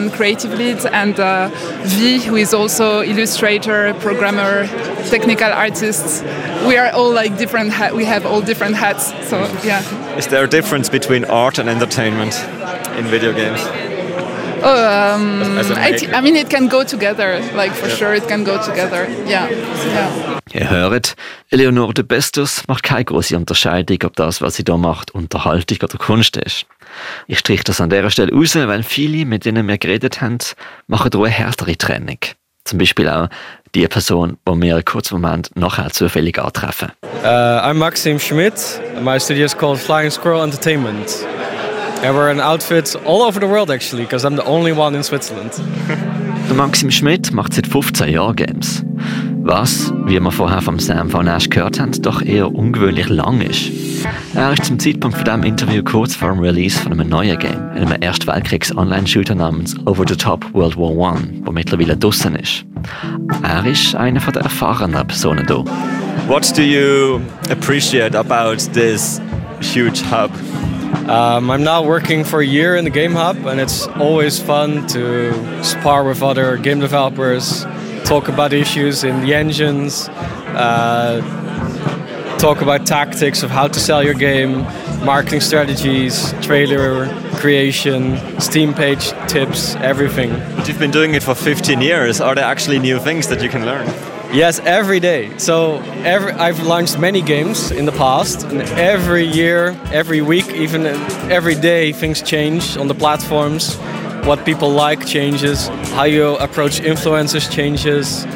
one creative lead, and V, who is also illustrator, programmer, technical artist. We are all like different. We have all different hats. So yeah. Is there a difference between art and entertainment in video games? I mean, it can go together. Like for sure, it can go together. Yeah. Ihr hört, Eleonore de Bestus macht keine große Unterscheidung, ob das, was sie hier macht, Unterhaltung oder Kunst ist. Ich streiche das an dieser Stelle raus, weil viele, mit denen wir geredet haben, machen hier eine härtere Trennung. Zum Beispiel auch die Person, die wir einen kurzen Moment nachher zufällig antreffen. I'm Maxim Schmidt. My studio is called Flying Squirrel Entertainment. And we're in outfits all over the world actually, because I'm the only one in Switzerland. Der Maxim Schmidt macht seit 15 Jahren Games. Was, wie wir vorher vom Sam van Ash gehört haben, doch eher ungewöhnlich lang ist. Er ist zum Zeitpunkt von diesem Interview kurz vor dem Release von einem neuen Game, einem Erstweltkriegs-Online-Shooter namens Over the Top World War I, der mittlerweile draussen ist. Er ist einer der erfahrenen Personen hier. What do you appreciate about this huge hub? I'm now working for a year in the Game Hub, and it's always fun to spar with other game developers, talk about issues in the engines, talk about tactics of how to sell your game, marketing strategies, trailer creation, Steam page tips, everything. But you've been doing it for 15 years. Are there actually new things that you can learn? Yes, every day. So I've launched many games in the past, and every year, every week, even every day, things change on the platforms. What people like changes. How you approach influencers changes.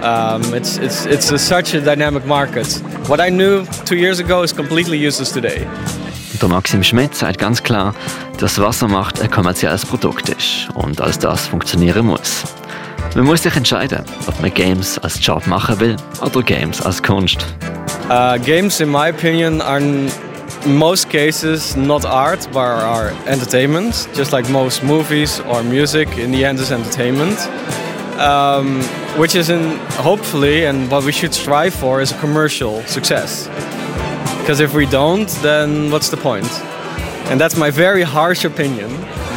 It's such a dynamic market. What I knew 2 years ago is completely useless today. Der Maxim Schmidt sagt ganz klar, dass was er macht ein kommerzielles Produkt ist und als das funktionieren muss. Man muss sich entscheiden, ob man Games als Job machen will oder Games als Kunst. Games, in my opinion, are in most cases not art, but are entertainment. Just like most movies or music, in the end is entertainment. Which is hopefully, and what we should strive for, is a commercial success. Because if we don't, then what's the point? And that's my very harsh opinion.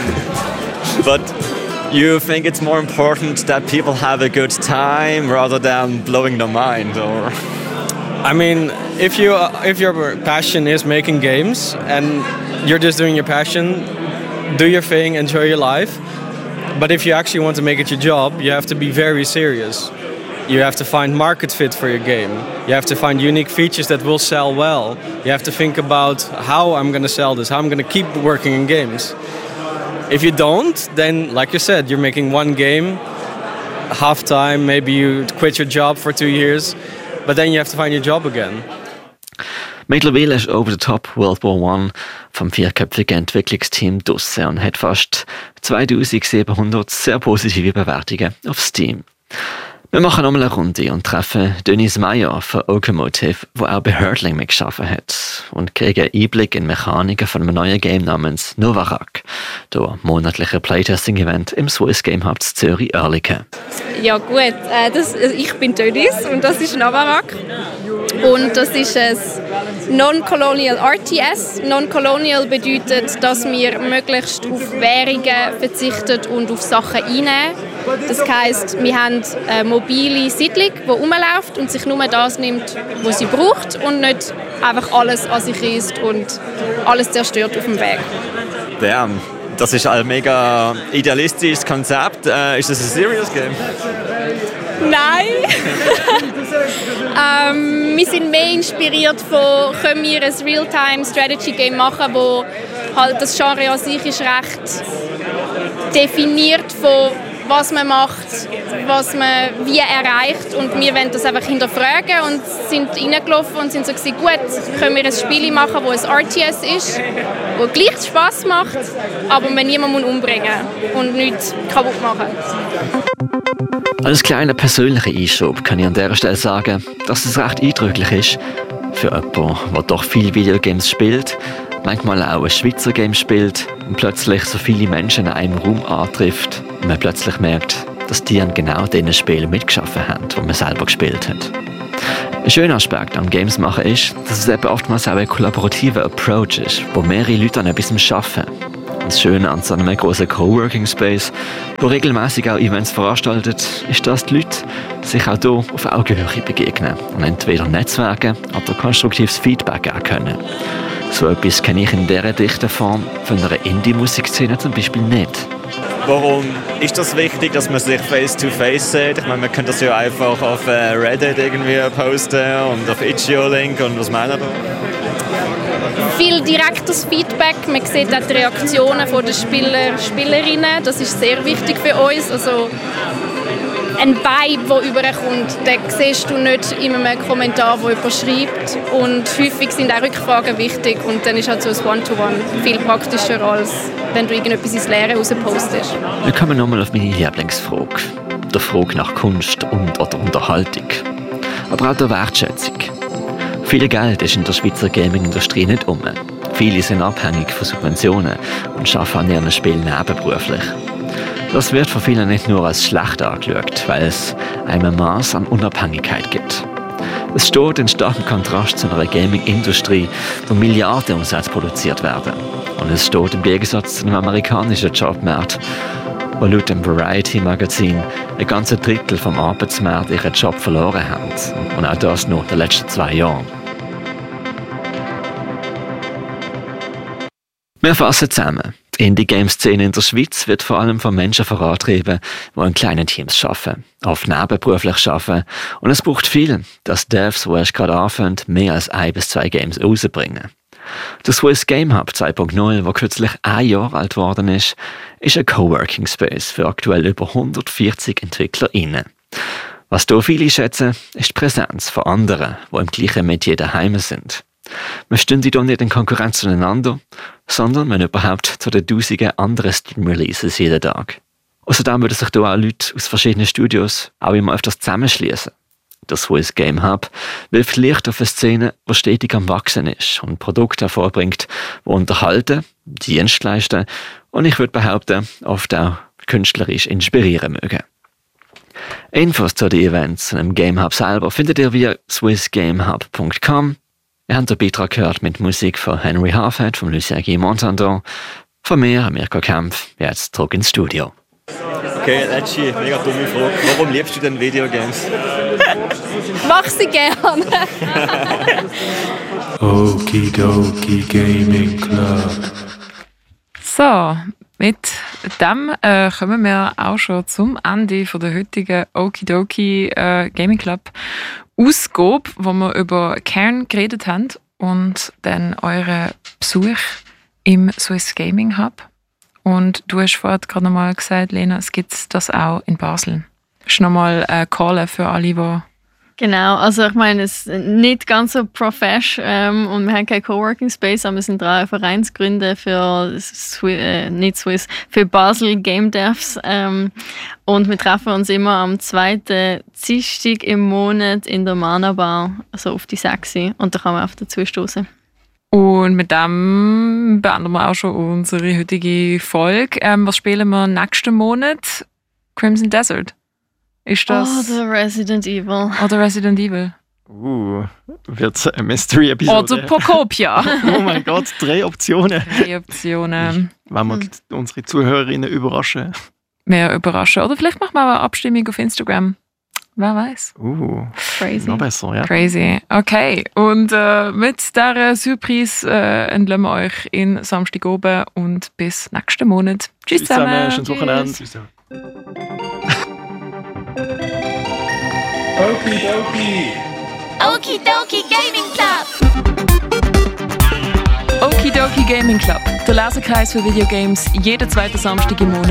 But you think it's more important that people have a good time rather than blowing their mind, or? I mean, if your passion is making games and you're just doing your passion, do your thing, enjoy your life. But if you actually want to make it your job, you have to be very serious. You have to find market fit for your game. You have to find unique features that will sell well. You have to think about how I'm going to sell this, how I'm going to keep working in games. If you don't, then, like you said, you're making one game, half-time, maybe you quit your job for 2 years, but then you have to find your job again. Mittlerweile ist Over the Top World War I vom vierköpfigen Entwicklungsteam draussen und hat fast 2700 sehr positive Bewertungen auf Steam. Wir machen nochmal eine Runde und treffen Denise Meyer von Okomotive, der auch bei Hurtling mitgearbeitet hat, und kriegen einen Einblick in Mechaniken von einem neuen Game namens Novarak, der monatliche Playtesting-Event im Swiss Game Hub Zürich-Oerlikon. Ja gut, ich bin Denise und das ist Novarak. Und das ist ein Non-Colonial RTS. Non-Colonial bedeutet, dass wir möglichst auf Währungen verzichten und auf Sachen einnehmen. Das heisst, wir haben eine mobile Siedlung, die rumläuft und sich nur das nimmt, was sie braucht und nicht einfach alles an sich reißt und alles zerstört auf dem Weg. Ja, das ist ein mega idealistisches Konzept. Ist das ein serious game? Nein! Wir sind mehr inspiriert von, können wir ein Real-Time-Strategy-Game machen, wo halt das Genre an sich ist recht definiert von was man macht, was man wie erreicht, und wir wollen das einfach hinterfragen und sind reingelaufen und sind so gesagt, gut, können wir ein Spiel machen, das ein RTS ist, das gleich Spass macht, aber man niemanden umbringen und nichts kaputt machen. Als kleiner persönlicher Einschub kann ich an dieser Stelle sagen, dass es recht eindrücklich ist, für jemanden, der doch viele Videogames spielt, manchmal auch ein Schweizer Game spielt und plötzlich so viele Menschen in einem Raum antrifft und man plötzlich merkt, dass die an genau diesen Spielen mitgeschaffen haben, die man selber gespielt hat. Ein schöner Aspekt am Games machen ist, dass es eben oftmals auch ein kollaborativer Approach ist, wo mehrere Leute an etwas arbeiten. Das Schöne an so einem grossen Coworking-Space, der regelmäßig auch Events veranstaltet, ist, dass die Leute sich auch hier auf Augenhöhe begegnen und entweder Netzwerken oder konstruktives Feedback geben können. So etwas kenne ich in dieser dichten Form von einer Indie-Musikszene zum Beispiel nicht. Warum ist das wichtig, dass man sich face-to-face sieht? Ich meine, man könnte das ja einfach auf Reddit irgendwie posten und auf Itch.io-Link und was meint ihr da? Viel direktes Feedback, man sieht auch die Reaktionen der Spieler, Spielerinnen, das ist sehr wichtig für uns. Also ein Vibe, der überkommt, den siehst du nicht in einem Kommentar, der jemand schreibt. Und häufig sind auch Rückfragen wichtig und dann ist halt so ein One-to-One viel praktischer, als wenn du irgendetwas ins Leere rauspostest. Wir kommen nochmal auf meine Lieblingsfrage. Der Frage nach Kunst und/oder Unterhaltung. Aber auch der Wertschätzung. Viel Geld ist in der Schweizer Gaming-Industrie nicht um. Viele sind abhängig von Subventionen und arbeiten an ihren Spielen nebenberuflich. Das wird von vielen nicht nur als schlecht angeschaut, weil es einem Maß an Unabhängigkeit gibt. Es steht in starkem Kontrast zu einer Gaming-Industrie, wo Milliarden Umsätze produziert werden. Und es steht im Gegensatz zu einem amerikanischen Jobmarkt, wo laut dem Variety-Magazin ein ganzer Drittel vom Arbeitsmarkt ihren Job verloren haben. Und auch das nur in den letzten 2 Jahren. Wir fassen zusammen. Die Indie-Game-Szene in der Schweiz wird vor allem von Menschen vorangetrieben, die in kleinen Teams arbeiten, oft nebenberuflich arbeiten. Und es braucht viel, dass Devs, die erst gerade anfangen, mehr als 1 bis 2 Games rausbringen. Der Swiss Game Hub 2.0, der kürzlich 1 Jahr alt geworden ist ein Coworking Space für aktuell über 140 EntwicklerInnen. Was hier viele schätzen, ist die Präsenz von anderen, die im gleichen Metier daheim sind. Wir stehen hier nicht in Konkurrenz zueinander, sondern wenn überhaupt zu den tausenden anderen Steam-Releases jeden Tag. Außerdem würden sich hier auch Leute aus verschiedenen Studios auch immer öfters zusammenschließen. Der Swiss Game Hub wirft Licht auf eine Szene, die stetig am Wachsen ist und Produkte hervorbringt, die unterhalten, Dienstleisten und ich würde behaupten, oft auch künstlerisch inspirieren mögen. Infos zu den Events und dem Game Hub selber findet ihr via swissgamehub.com. Wir haben den Beitrag gehört mit Musik von Henry Halfhead, von Lucien Guy Montandon, von mir, Mirko Kempf, jetzt zurück ins Studio. Okay, letzte, mega dumme Frage. Warum liebst du denn Videogames? Mach sie gerne. Okidoki Gaming Club. So, mit dem kommen wir auch schon zum Ende von der heutigen Okidoki Gaming Club Ausgabe, wo wir über Cairn geredet haben und dann euren Besuch im Swiss Gaming Hub. Und du hast vorhin gerade noch mal gesagt, Lena, es gibt das auch in Basel. Das ist nochmal ein Call für alle, die... Genau, also ich meine, es ist nicht ganz so profesh und wir haben keinen Coworking Space, aber wir sind 3 Vereinsgründe für für Basel Game Devs und wir treffen uns immer am 2. Dienstag im Monat in der Mana Bar, also auf die 6 und da kann man auf dazu stoßen. Und mit dem beenden wir auch schon unsere heutige Folge. Was spielen wir nächsten Monat? Crimson Desert. Ist das? Oder Resident Evil. Oder Resident Evil. Wird's eine Mystery-Episode? Oder Procopia. Oh mein Gott, 3 Optionen. 3 Optionen. Wenn wir unsere Zuhörerinnen überraschen. Mehr überraschen. Oder vielleicht machen wir auch eine Abstimmung auf Instagram. Wer weiß. Crazy. Noch besser, ja. Crazy. Okay. Und mit dieser Surprise entlassen wir euch in Samstag oben und bis nächsten Monat. Tschüss zusammen. Schönes Wochenende. Tschüss. Okidoki. Okidoki Gaming Club. Okidoki Gaming Club. Der Leserkreis für Videogames jeden 2. Samstag im Monat.